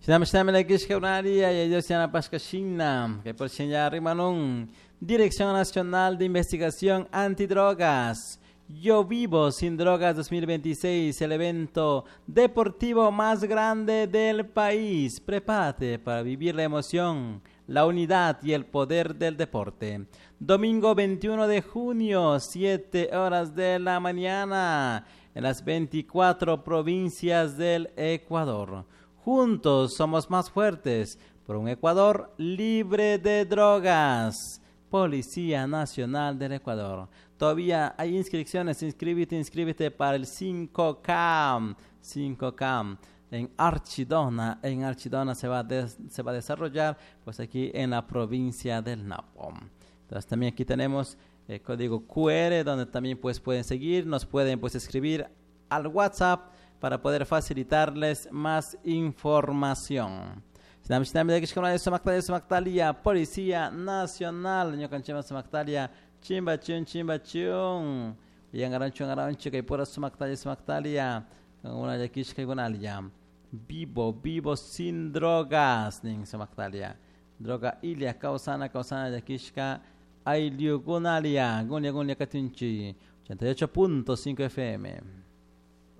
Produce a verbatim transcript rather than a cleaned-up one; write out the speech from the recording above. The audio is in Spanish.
Sinamstamela Kishkaunaria y Yosiana Pascashina, que por señalar Rimanun, Dirección Nacional de Investigación Antidrogas. Yo Vivo Sin Drogas dos mil veintiséis, el evento deportivo más grande del país. Prepárate para vivir la emoción, la unidad y el poder del deporte. Domingo veintiuno de junio, siete horas de la mañana, en las veinticuatro provincias del Ecuador. Juntos somos más fuertes por un Ecuador libre de drogas. Policía Nacional del Ecuador. Todavía hay inscripciones, inscríbete, inscríbete para el cinco K. cinco K en Archidona. En Archidona se va a, des, se va a desarrollar, pues aquí en la provincia del Napo. Entonces también aquí tenemos el código Q R, donde también pues pueden seguir, nos pueden pues escribir al WhatsApp para poder facilitarles más información. Policía Nacional, ño canchema Sumaktalia, chimba chun chimba chun, yang aranchu aranchu que pura Sumaktalia Sumaktalia, una de aquí que gunalia, vivo vivo sin drogas, ning Sumaktalia, droga ilia causana causana de kishka, ailiu gunalia, gunya gunya katunchi, ochenta y ocho punto cinco F M.